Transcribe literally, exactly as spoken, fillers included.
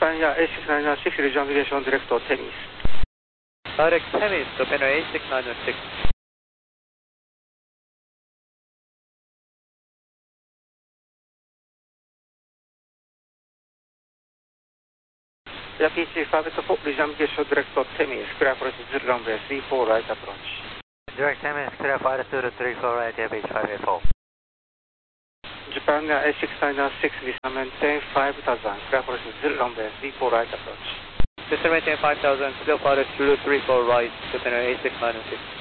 Japan A six nine six regional navigation direct to Temis. Direct Temis, Japan A six nine six. Yeah, P C five eight four, regional navigation direct to Temis, clear for zero runway three four right approach. Direct Temis, clear for altitude three four right, Air Base five eight four. Japan A six nine six, visa maintain five thousand, clear for zero runway three four right approach. Visa maintain five thousand, clear for altitude three four right, Japan A six nine six.